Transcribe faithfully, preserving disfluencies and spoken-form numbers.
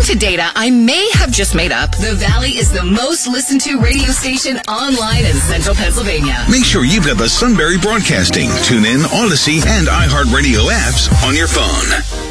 to data I may have just made up, the Valley is the most listened to radio station online in central Pennsylvania. Make sure you've got the Sunbury Broadcasting, TuneIn, Odyssey, and iHeartRadio apps on your phone.